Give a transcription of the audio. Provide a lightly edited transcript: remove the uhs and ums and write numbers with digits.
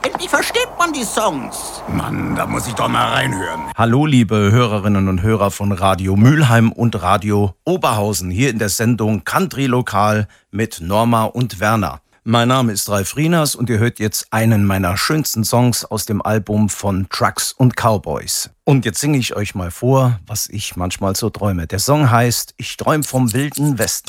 Endlich versteht man die Songs. Mann, da muss ich doch mal reinhören. Hallo, liebe Hörerinnen und Hörer von Radio Mülheim und Radio Oberhausen, hier in der Sendung Country Lokal mit Norma und Werner. Mein Name ist Ralf Rieners und ihr hört jetzt einen meiner schönsten Songs aus dem Album von Trucks und Cowboys. Und jetzt singe ich euch mal vor, was ich manchmal so träume. Der Song heißt Ich träum vom wilden Westen.